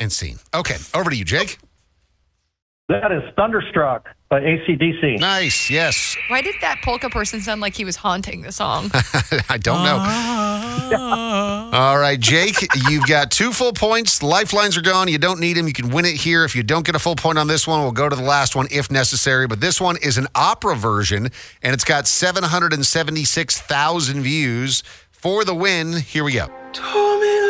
And scene. Okay, over to you, Jake. That is Thunderstruck by AC/DC. Nice, yes. Why did that polka person sound like he was haunting the song? I don't know. All right, Jake, you've got 2 full points. Lifelines are gone. You don't need them. You can win it here. If you don't get a full point on this one, we'll go to the last one if necessary. But this one is an opera version, and it's got 776,000 views. For the win, here we go.